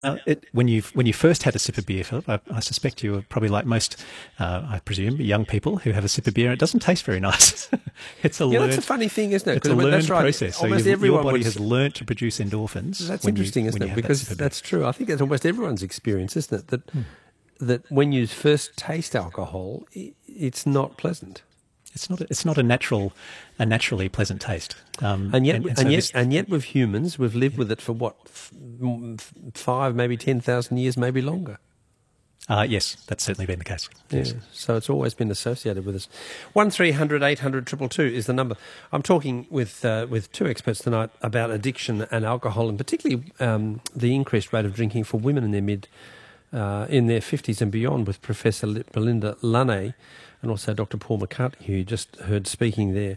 When you first had a sip of beer, Philip, I suspect you were probably like most, I presume, young people who have a sip of beer. It doesn't taste very nice. That's a funny thing, isn't it? It's a learned that's right. process. So your body has learnt to produce endorphins. That's interesting, isn't it? Because that's true. I think that's almost everyone's experience, isn't it? That when you first taste alcohol, it's not pleasant. It's not a naturally pleasant taste. And yet, with humans, we've lived with it for what, 5, maybe 10,000 years, maybe longer. Yes, that's certainly been the case. Yes. Yeah, so it's always been associated with us. 1300 800 222 is the number. I'm talking with two experts tonight about addiction and alcohol, and particularly the increased rate of drinking for women in their 50s and beyond, with Professor Belinda Lunay and also Dr. Paul McCartney, who you just heard speaking there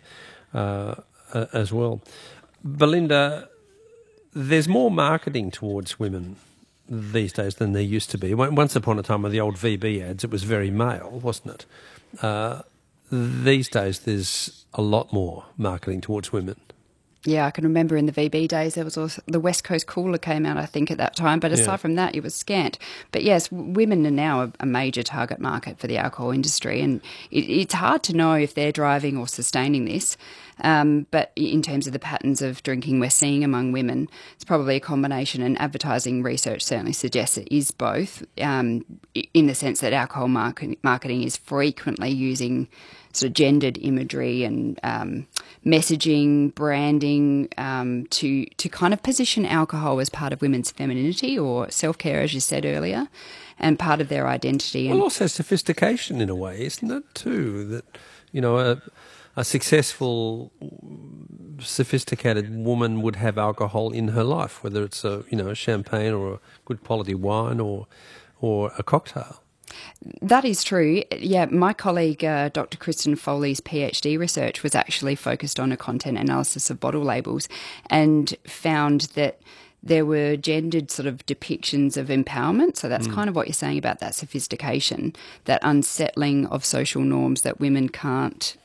as well. Belinda, there's more marketing towards women these days than there used to be. Once upon a time with the old VB ads, it was very male, wasn't it? These days there's a lot more marketing towards women. Yeah, I can remember in the VB days there was also the West Coast Cooler came out, I think, at that time. But aside from that, it was scant. But yes, women are now a major target market for the alcohol industry, and it's hard to know if they're driving or sustaining this. But in terms of the patterns of drinking we're seeing among women, it's probably a combination, and advertising research certainly suggests it is both, in the sense that alcohol marketing is frequently using sort of gendered imagery and messaging, branding, to kind of position alcohol as part of women's femininity or self-care, as you said earlier, and part of their identity. Well, also sophistication in a way, isn't it, too? That, a successful, sophisticated woman would have alcohol in her life, whether it's a champagne or a good quality wine or a cocktail. That is true. Yeah, my colleague, Dr. Kristen Foley's PhD research was actually focused on a content analysis of bottle labels and found that there were gendered sort of depictions of empowerment. So that's kind of what you're saying about that sophistication, that unsettling of social norms that women can't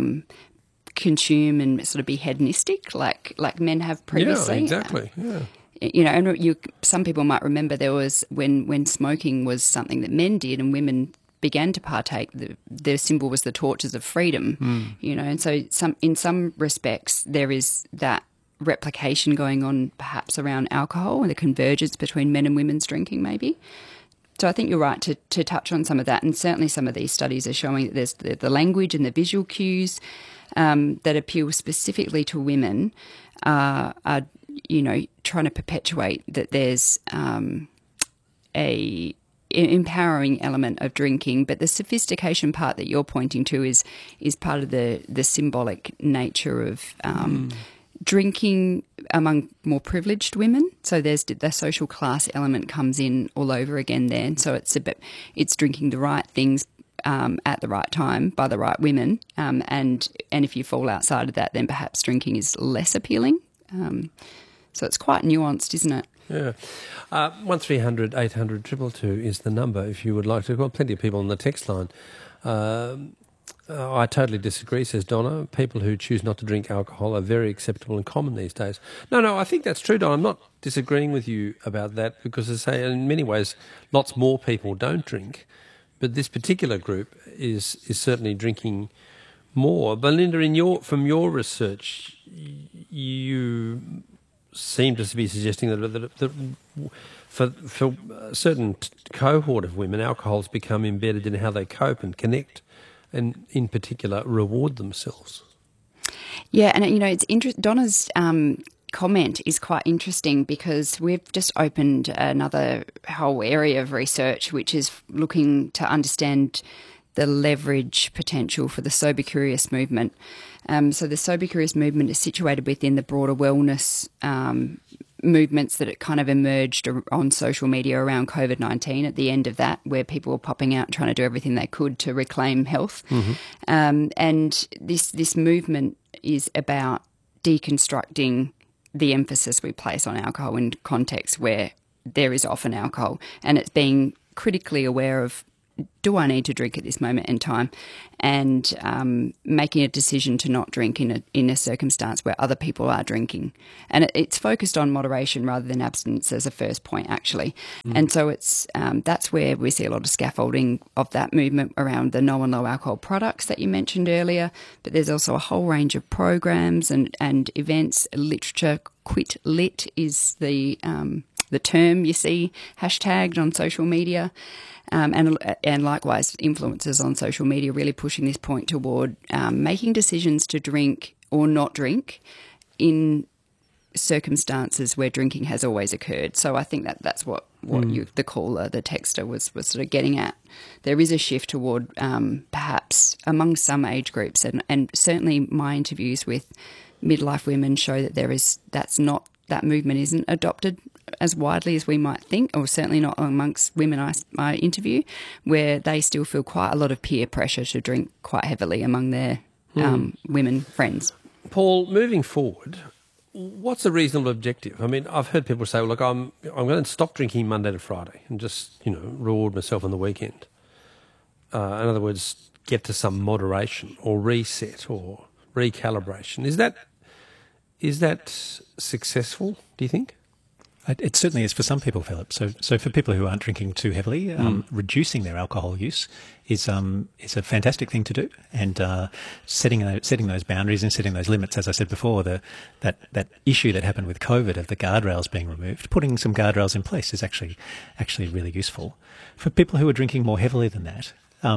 consume and sort of be hedonistic like men have previously. Yeah, exactly. Yeah. And some people might remember there was when smoking was something that men did and women began to partake. Their symbol was the torches of freedom. And so in some respects there is that replication going on perhaps around alcohol and the convergence between men and women's drinking maybe. So I think you're right to touch on some of that, and certainly some of these studies are showing that there's the language and the visual cues that appeal specifically to women are trying to perpetuate that there's a empowering element of drinking, but the sophistication part that you're pointing to is part of the symbolic nature of drinking among more privileged women. So there's the social class element comes in all over again there, and so it's drinking the right things at the right time by the right women, and if you fall outside of that, then perhaps drinking is less appealing. So it's quite nuanced, isn't it? Yeah. 1300 800 222 is the number if you would like to. Got plenty of people on the text line. I totally disagree, says Donna. People who choose not to drink alcohol are very acceptable and common these days. No, I think that's true, Donna. I'm not disagreeing with you about that because, as I say, in many ways, lots more people don't drink. But this particular group is certainly drinking more. Belinda, from your research, you seem to be suggesting that for a certain cohort of women, alcohol's become embedded in how they cope and connect, and in particular reward themselves. Yeah, and it's interesting. Donna's comment is quite interesting because we've just opened another whole area of research which is looking to understand the leverage potential for the Sober Curious movement. So the Sober Curious movement is situated within the broader wellness movements that it kind of emerged on social media around COVID-19 at the end of that, where people were popping out trying to do everything they could to reclaim health. And this movement is about deconstructing the emphasis we place on alcohol in contexts where there is often alcohol, and it's being critically aware of do I need to drink at this moment in time? And making a decision to not drink in a circumstance where other people are drinking. And it's focused on moderation rather than abstinence as a first point, actually. And so it's that's where we see a lot of scaffolding of that movement around the no and low alcohol products that you mentioned earlier. But there's also a whole range of programs and events, literature. Quit lit is the term you see hashtagged on social media. And likewise, influencers on social media really pushing this point toward making decisions to drink or not drink in circumstances where drinking has always occurred. So I think that's what the caller, the texter, was sort of getting at. There is a shift toward perhaps among some age groups, and certainly my interviews with midlife women show that that movement isn't adopted as widely as we might think, or certainly not amongst women I interview, where they still feel quite a lot of peer pressure to drink quite heavily among their women friends. Paul, moving forward, what's a reasonable objective? I mean, I've heard people say, well, look, I'm going to stop drinking Monday to Friday and just, reward myself on the weekend. In other words, get to some moderation or reset or recalibration. Is that successful, do you think? It certainly is for some people, Philip. So for people who aren't drinking too heavily, reducing their alcohol use is a fantastic thing to do. And setting those boundaries and setting those limits, as I said before, that issue that happened with COVID of the guardrails being removed, putting some guardrails in place is actually really useful. For people who are drinking more heavily than that,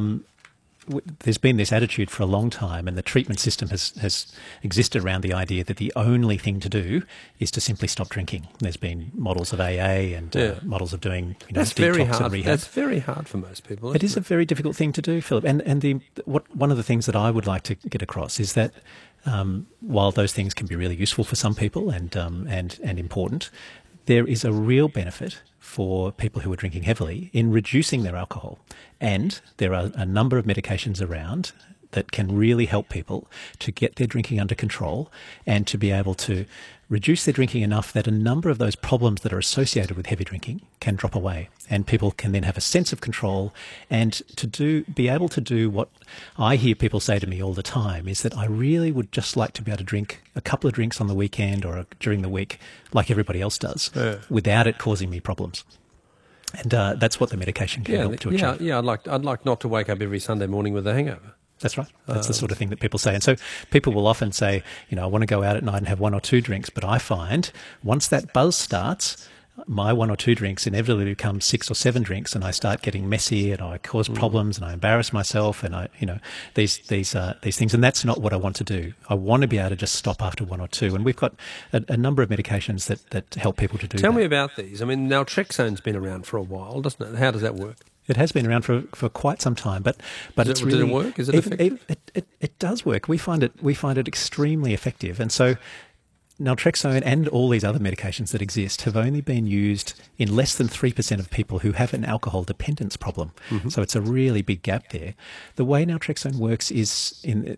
there's been this attitude for a long time, and the treatment system has existed around the idea that the only thing to do is to simply stop drinking. There's been models of AA and models of doing that's detox very hard. and rehab. That's very hard for most people. It is a very difficult thing to do, Philip. And one of the things that I would like to get across is that while those things can be really useful for some people and important, there is a real benefit for people who are drinking heavily in reducing their alcohol. And there are a number of medications around that can really help people to get their drinking under control and to be able to reduce their drinking enough that a number of those problems that are associated with heavy drinking can drop away. And people can then have a sense of control and be able to do what I hear people say to me all the time is that I really would just like to be able to drink a couple of drinks on the weekend or during the week like everybody else does without it causing me problems. And that's what the medication can help to achieve. Yeah, I'd like not to wake up every Sunday morning with a hangover. That's right. That's the sort of thing that people say. And so people will often say, I want to go out at night and have one or two drinks, but I find once that buzz starts, my one or two drinks inevitably become 6 or 7 drinks, and I start getting messy and I cause problems and I embarrass myself and these things. And that's not what I want to do. I want to be able to just stop after one or two. And we've got a number of medications that help people to do that. Tell me about these. I mean, naltrexone's been around for a while, doesn't it? How does that work? It has been around for quite some time, but it's really. Does it work? Is it effective? It does work. We find it extremely effective, and so naltrexone and all these other medications that exist have only been used in less than 3% of people who have an alcohol dependence problem. Mm-hmm. So it's a really big gap there. The way naltrexone works is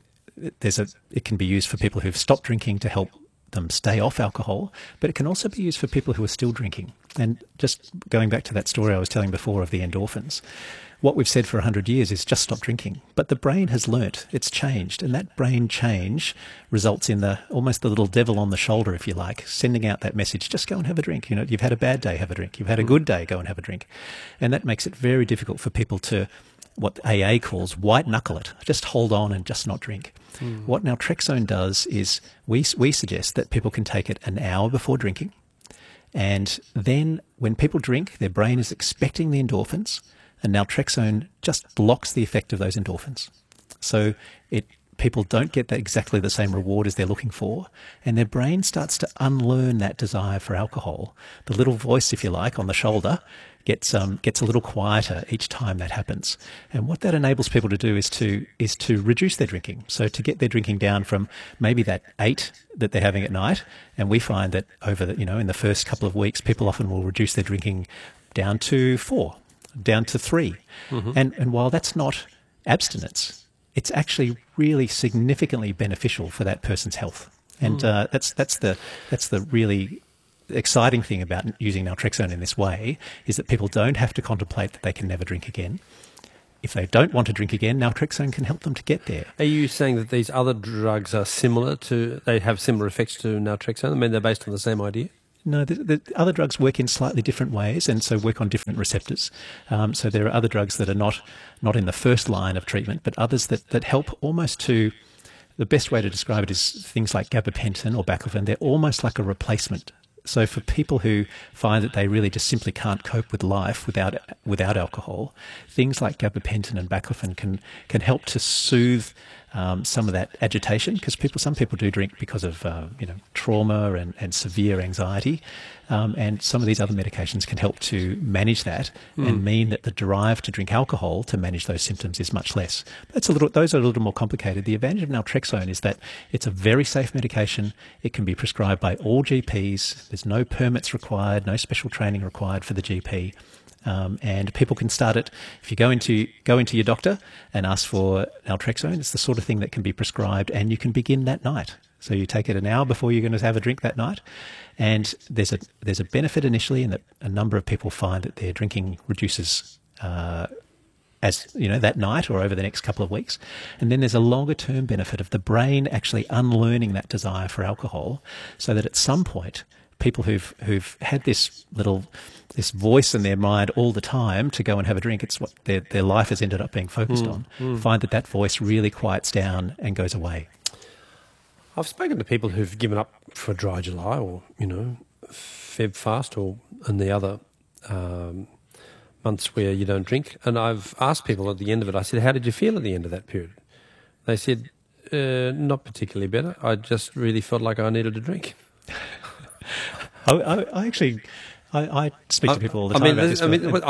it can be used for people who've stopped drinking to help them stay off alcohol, but it can also be used for people who are still drinking. And just going back to that story I was telling before of the endorphins, what we've said for 100 years is just stop drinking. But the brain has learnt, it's changed, and that brain change results in almost the little devil on the shoulder, if you like, sending out that message, just go and have a drink. You've had a bad day, have a drink. You've had a good day, go and have a drink. And that makes it very difficult for people to, what AA calls white knuckle it, just hold on and just not drink. What naltrexone does is we suggest that people can take it an hour before drinking, and then when people drink, their brain is expecting the endorphins, and naltrexone just blocks the effect of those endorphins. So people don't get exactly the same reward as they're looking for, and their brain starts to unlearn that desire for alcohol. The little voice, if you like, on the shoulder gets a little quieter each time that happens. And what that enables people to do is to reduce their drinking. So to get their drinking down from maybe that 8 that they're having at night, and we find that over in the first couple of weeks, people often will reduce their drinking down to 4, down to 3. Mm-hmm. And while that's not abstinence, it's actually really significantly beneficial for that person's health. And that's the really exciting thing about using naltrexone in this way, is that people don't have to contemplate that they can never drink again. if they don't want to drink again, naltrexone can help them to get there. Are you saying that these other drugs are they have similar effects to naltrexone? I mean, they're based on the same idea? No, the other drugs work in slightly different ways, and so work on different receptors. So there are other drugs that are not in the first line of treatment, but others that help almost to, the best way to describe it is things like gabapentin or baclofen. They're almost like a replacement. So for people who find that they really just simply can't cope with life without alcohol, things like gabapentin and baclofen can help to soothe some of that agitation, because some people do drink because of trauma and severe anxiety, and some of these other medications can help to manage that and mean that the drive to drink alcohol to manage those symptoms is much less. Those are a little more complicated. The advantage of naltrexone is that it's a very safe medication. It can be prescribed by all GPs. There's no permits required, no special training required for the GP. And people can start it. If you go into your doctor and ask for naltrexone, it's the sort of thing that can be prescribed, and you can begin that night. So you take it an hour before you're going to have a drink that night, and there's a benefit initially, in that a number of people find that their drinking reduces that night or over the next couple of weeks. And then there's a longer term benefit of the brain actually unlearning that desire for alcohol, so that at some point, people who've had this voice in their mind all the time to go and have a drink, it's what their life has ended up being focused on, find that voice really quiets down and goes away. I've spoken to people who've given up for Dry July or, Feb Fast and the other months where you don't drink. And I've asked people at the end of it, I said, how did you feel at the end of that period? They said, not particularly better. I just really felt like I needed a drink. I speak to people all the time about this.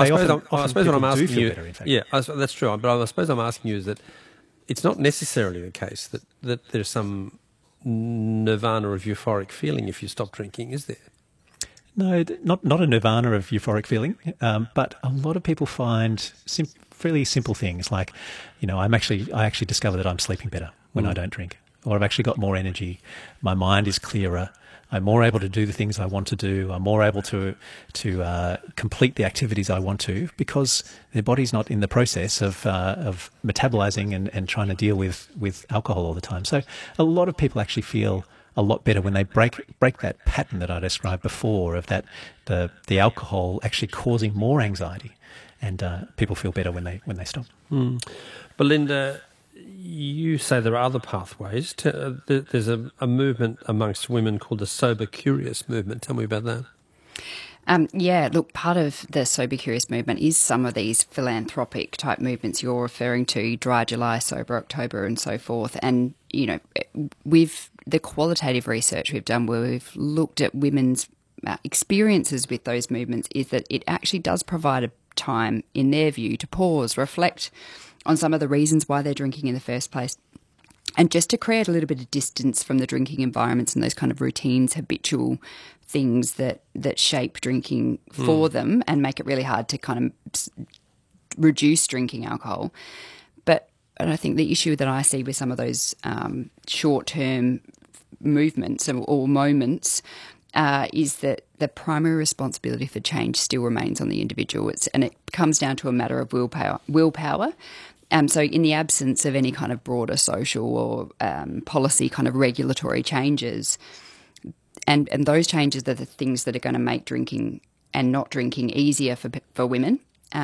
I suppose what I'm asking you, better, in fact. yeah, that's true. But I suppose I'm asking you is that it's not necessarily the case that there's some nirvana of euphoric feeling if you stop drinking, is there? No, not a nirvana of euphoric feeling, but a lot of people find fairly simple things like, I actually discover that I'm sleeping better when I don't drink, or I've actually got more energy, my mind is clearer, I'm more able to do the things I want to do, I'm more able to complete the activities I want to, because their body's not in the process of metabolizing and trying to deal with alcohol all the time. So a lot of people actually feel a lot better when they break that pattern that I described before, of that the alcohol actually causing more anxiety, and people feel better when they stop. Belinda, you say there are other pathways. There's a movement amongst women called the Sober Curious movement. Tell me about that. Look, part of the Sober Curious movement is some of these philanthropic type movements you're referring to, Dry July, Sober October and so forth. And, with the qualitative research we've done where we've looked at women's experiences with those movements, is that it actually does provide a time, in their view, to pause, reflect on some of the reasons why they're drinking in the first place, and just to create a little bit of distance from the drinking environments and those kind of routines, habitual things that shape drinking for them and make it really hard to kind of reduce drinking alcohol. And I think the issue that I see with some of those short-term movements or moments is that the primary responsibility for change still remains on the individual. And it comes down to a matter of willpower. So in the absence of any kind of broader social or policy kind of regulatory changes, and those changes are the things that are going to make drinking and not drinking easier for women.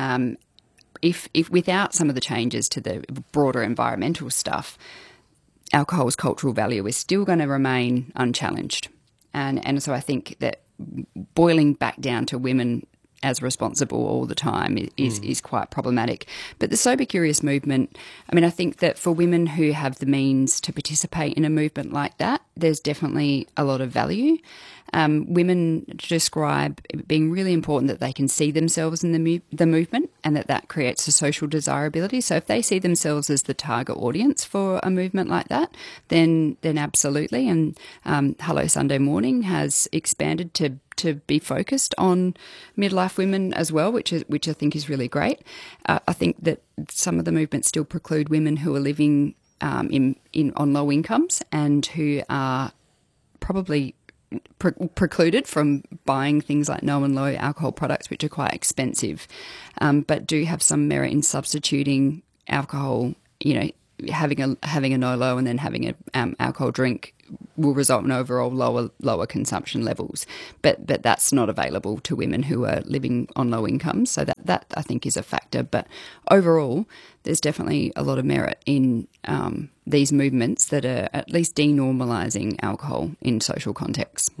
If without some of the changes to the broader environmental stuff, alcohol's cultural value is still going to remain unchallenged. And so I think that boiling back down to women as responsible all the time is quite problematic. But the Sober Curious movement, I think that for women who have the means to participate in a movement like that, there's definitely a lot of value. Women describe it being really important that they can see themselves in the movement, and that creates a social desirability. So if they see themselves as the target audience for a movement like that, then absolutely. And Hello Sunday Morning has expanded to be focused on midlife women as well, which I think is really great. I think that some of the movements still preclude women who are living on low incomes and who are probably precluded from buying things like no and low alcohol products, which are quite expensive, but do have some merit in substituting alcohol. Having a no low and then having an alcohol drink will result in overall lower consumption levels. But that's not available to women who are living on low incomes. So that I think is a factor. But overall, there's definitely a lot of merit in these movements that are at least denormalising alcohol in social contexts.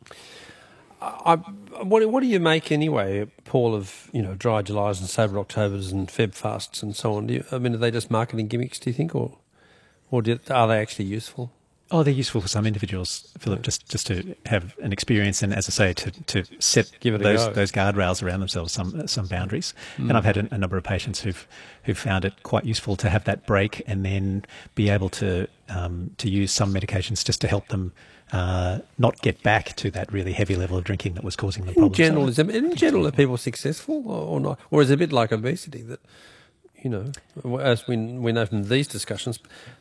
What do you make anyway, Paul, of dry Julys and sober Octobers and Feb fasts and so on? Are they just marketing gimmicks? Do you think, or are they actually useful? Oh, they're useful for some individuals, Philip, just to have an experience and, as I say, to set those guardrails around themselves, some boundaries. And I've had a number of patients who've found it quite useful to have that break and then be able to use some medications just to help them not get back to that really heavy level of drinking that was causing them problems. In general, are people successful or not? Or is it a bit like obesity that, as we know from these discussions,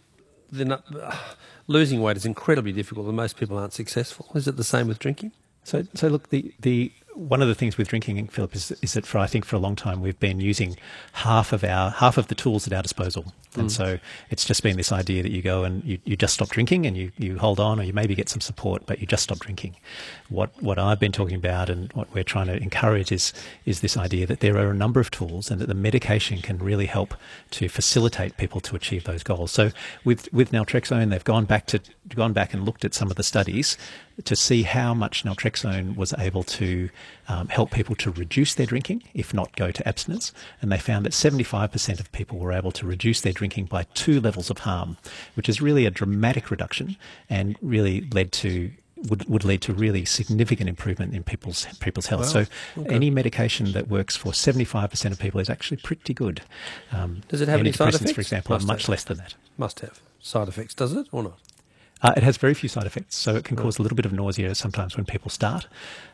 losing weight is incredibly difficult and most people aren't successful. Is it the same with drinking? So look, the one of the things with drinking, Philip, is that for a long time we've been using half of the tools at our disposal, and so it's just been this idea that you go and you just stop drinking and you hold on, or you maybe get some support, but you just stop drinking. What I've been talking about and what we're trying to encourage is this idea that there are a number of tools and that the medication can really help to facilitate people to achieve those goals. So with naltrexone, they've gone back and looked at some of the studies to see how much naltrexone was able to help people to reduce their drinking, if not go to abstinence. And they found that 75% of people were able to reduce their drinking by 2 levels of harm, which is really a dramatic reduction and really would lead to really significant improvement in people's health. Wow. So any medication that works for 75% of people is actually pretty good. Does it have any side effects? For example, are much less than that. Must have side effects, does it, or not? It has very few side effects, so it can cause a little bit of nausea sometimes when people start.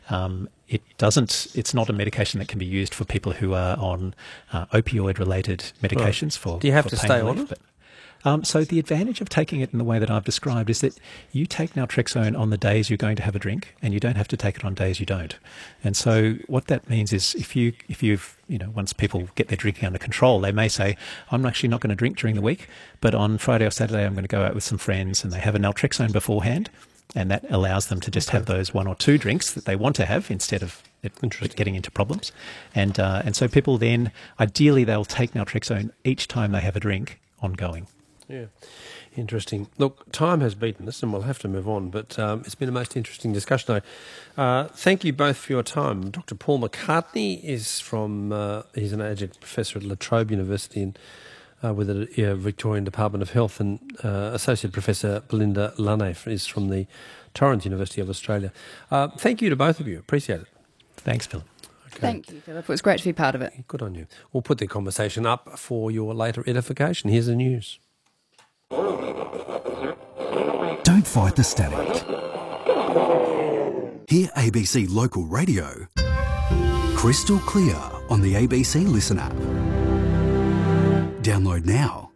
It's not a medication that can be used for people who are on opioid-related medications for. Do you have to pain stay relief, on it? So the advantage of taking it in the way that I've described is that you take naltrexone on the days you're going to have a drink, and you don't have to take it on days you don't. And so what that means is if you've once people get their drinking under control, they may say, I'm actually not going to drink during the week, but on Friday or Saturday I'm going to go out with some friends, and they have a naltrexone beforehand, and that allows them to just have those 1 or 2 drinks that they want to have instead of it getting into problems. And so people then, ideally, they'll take naltrexone each time they have a drink ongoing. Yeah, interesting. Look, time has beaten us and we'll have to move on, but it's been a most interesting discussion. Thank you both for your time. Dr. Paul McCartney is he's an adjunct professor at La Trobe University and with the Victorian Department of Health, and Associate Professor Belinda Lunay is from the Torrens University of Australia. Thank you to both of you. Appreciate it. Thanks, Philip. Okay. Thank you, Philip. It was great to be part of it. Good on you. We'll put the conversation up for your later edification. Here's the news. Don't fight the static. Hear ABC Local Radio crystal clear on the ABC Listen app. Download now.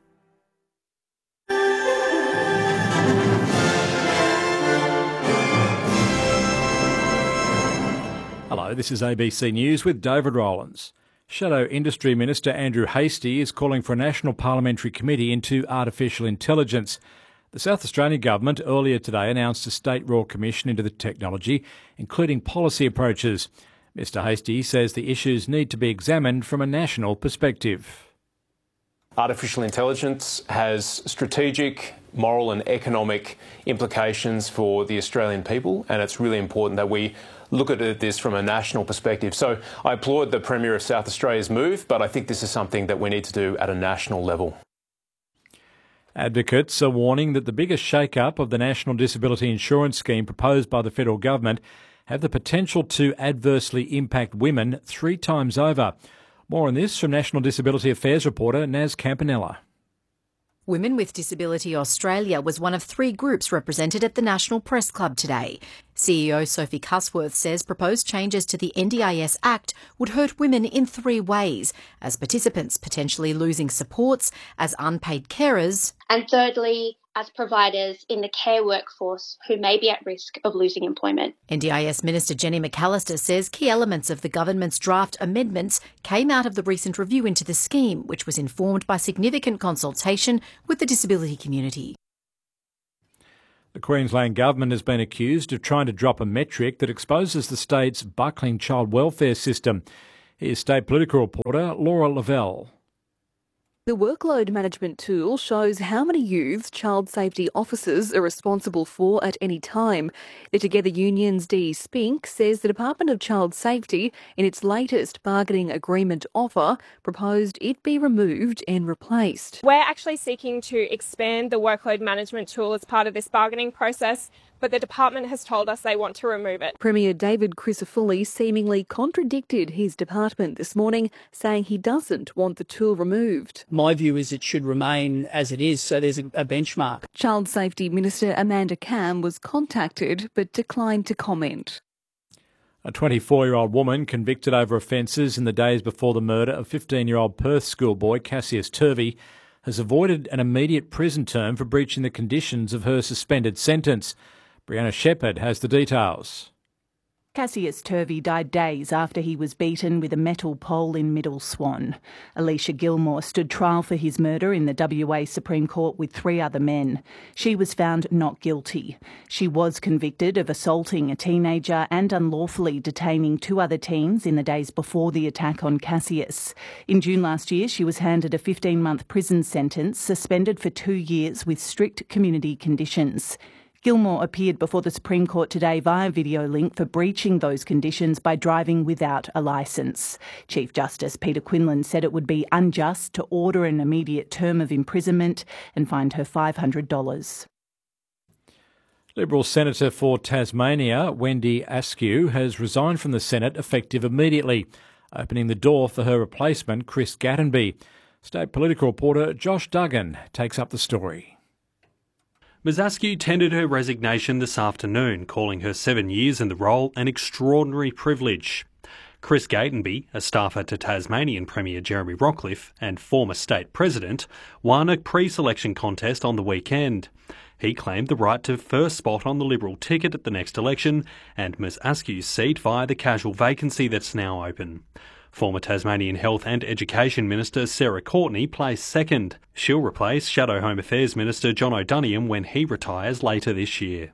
Hello, this is ABC News with David Rowlands. Shadow Industry Minister Andrew Hastie is calling for a National Parliamentary Committee into artificial intelligence. The South Australian Government earlier today announced a State Royal Commission into the technology, including policy approaches. Mr Hastie says the issues need to be examined from a national perspective. Artificial intelligence has strategic, moral and economic implications for the Australian people, and it's really important that we look at this from a national perspective. So I applaud the Premier of South Australia's move, but I think this is something that we need to do at a national level. Advocates are warning that the biggest shake-up of the National Disability Insurance Scheme proposed by the federal government have the potential to adversely impact women 3 times over. More on this from National Disability Affairs reporter Naz Campanella. Women with Disability Australia was one of 3 groups represented at the National Press Club today. CEO Sophie Cusworth says proposed changes to the NDIS Act would hurt women in 3 ways, as participants potentially losing supports, as unpaid carers, and thirdly, as providers in the care workforce who may be at risk of losing employment. NDIS Minister Jenny McAllister says key elements of the government's draft amendments came out of the recent review into the scheme, which was informed by significant consultation with the disability community. The Queensland Government has been accused of trying to drop a metric that exposes the state's buckling child welfare system. Here's State Political reporter Laura Lavelle. The workload management tool shows how many youths child safety officers are responsible for at any time. The Together Union's Dee Spink says the Department of Child Safety, in its latest bargaining agreement offer, proposed it be removed and replaced. We're actually seeking to expand the workload management tool as part of this bargaining process, but the department has told us they want to remove it. Premier David Crisafulli seemingly contradicted his department this morning, saying he doesn't want the tool removed. My view is it should remain as it is, so there's a benchmark. Child Safety Minister Amanda Cam was contacted but declined to comment. A 24-year-old woman convicted over offences in the days before the murder of 15-year-old Perth schoolboy Cassius Turvey has avoided an immediate prison term for breaching the conditions of her suspended sentence. Brianna Shepherd has the details. Cassius Turvey died days after he was beaten with a metal pole in Middle Swan. Alicia Gilmore stood trial for his murder in the WA Supreme Court with 3 other men. She was found not guilty. She was convicted of assaulting a teenager and unlawfully detaining 2 other teens in the days before the attack on Cassius. In June last year, she was handed a 15-month prison sentence, suspended for 2 years with strict community conditions. Gilmore appeared before the Supreme Court today via video link for breaching those conditions by driving without a licence. Chief Justice Peter Quinlan said it would be unjust to order an immediate term of imprisonment and fined her $500. Liberal Senator for Tasmania, Wendy Askew, has resigned from the Senate effective immediately, opening the door for her replacement, Chris Gattenby. State Political reporter Josh Duggan takes up the story. Ms Askew tendered her resignation this afternoon, calling her 7 years in the role an extraordinary privilege. Chris Gattenby, a staffer to Tasmanian Premier Jeremy Rockliff and former state president, won a pre-selection contest on the weekend. He claimed the right to first spot on the Liberal ticket at the next election and Ms Askew's seat via the casual vacancy that's now open. Former Tasmanian Health and Education Minister Sarah Courtenay placed second. She'll replace Shadow Home Affairs Minister John O'Doniam when he retires later this year.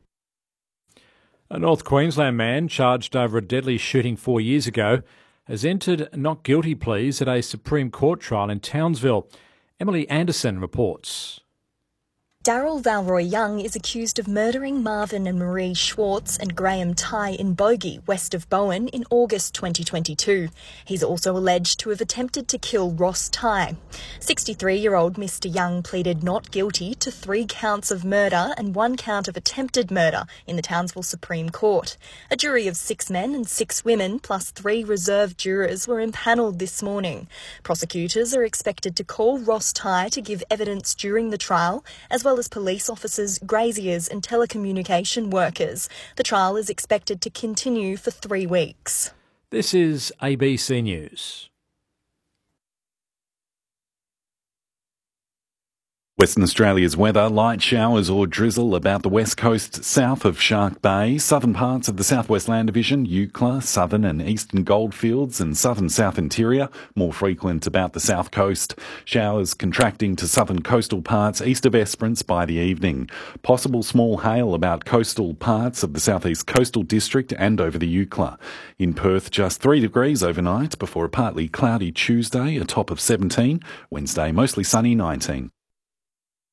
A North Queensland man charged over a deadly shooting 4 years ago has entered not guilty pleas at a Supreme Court trial in Townsville. Emily Anderson reports. Daryl Valroy Young is accused of murdering Marvin and Marie Schwartz and Graham Tye in Bogey, west of Bowen, in August 2022. He's also alleged to have attempted to kill Ross Tye. 63-year-old Mr Young pleaded not guilty to 3 counts of murder and 1 count of attempted murder in the Townsville Supreme Court. A jury of 6 men and 6 women, plus 3 reserve jurors, were impanelled this morning. Prosecutors are expected to call Ross Tye to give evidence during the trial, as well as police officers, graziers and telecommunication workers. The trial is expected to continue for 3 weeks. This is ABC News. Western Australia's weather, light showers or drizzle about the west coast south of Shark Bay, southern parts of the Southwest Land Division, Eucla, southern and eastern goldfields and southern south interior, more frequent about the south coast. Showers contracting to southern coastal parts east of Esperance by the evening. Possible small hail about coastal parts of the southeast coastal district and over the Eucla. In Perth, just 3 degrees overnight before a partly cloudy Tuesday, a top of 17. Wednesday, mostly sunny, 19.